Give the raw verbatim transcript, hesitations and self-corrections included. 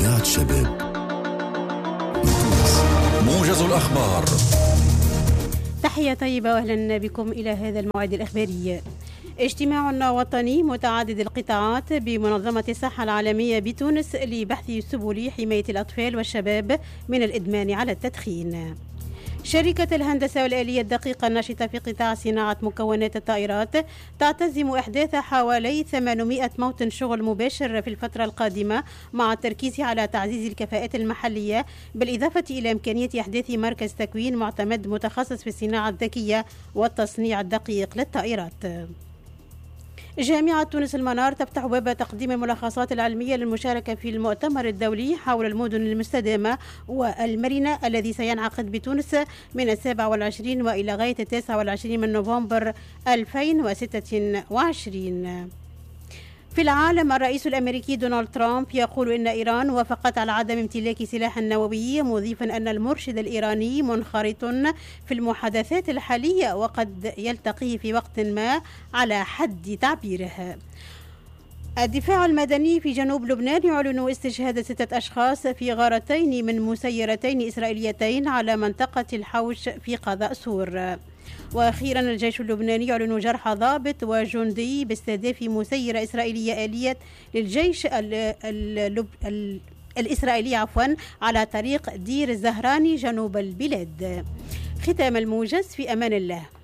حياة شباب. موجز الأخبار. تحية طيبة وأهلا بكم إلى هذا الموعد الإخباري. اجتماع وطني متعدد القطاعات بمنظمة الصحة العالمية بتونس لبحث سبل حماية الأطفال والشباب من الإدمان على التدخين. شركة الهندسة والآلية الدقيقة الناشطة في قطاع صناعة مكونات الطائرات تعتزم إحداث حوالي ثمانمائة موطن شغل مباشر في الفترة القادمة، مع التركيز على تعزيز الكفاءات المحلية، بالإضافة إلى إمكانية إحداث مركز تكوين معتمد متخصص في الصناعة الذكية والتصنيع الدقيق للطائرات. جامعة تونس المنار تفتح باب تقديم الملخصات العلمية للمشاركة في المؤتمر الدولي حول المدن المستدامة والمرنة الذي سينعقد بتونس من السابع والعشرين وإلى غاية التاسع والعشرين من نوفمبر ألفين وستة وعشرين. في العالم، الرئيس الأمريكي دونالد ترامب يقول إن إيران وافقت على عدم امتلاك سلاح نووي، مضيفا أن المرشد الإيراني منخرط في المحادثات الحالية وقد يلتقيه في وقت ما على حد تعبيره. الدفاع المدني في جنوب لبنان يعلن استشهاد ستة أشخاص في غارتين من مسيرتين إسرائيليتين على منطقة الحوش في قضاء سور. وأخيرا، الجيش اللبناني يعلن جرح ضابط وجندي باستهداف مسيرة إسرائيلية آلية للجيش ال ال ال الإسرائيلي عفوا على طريق دير الزهراني جنوب البلاد. ختام الموجز، في أمان الله.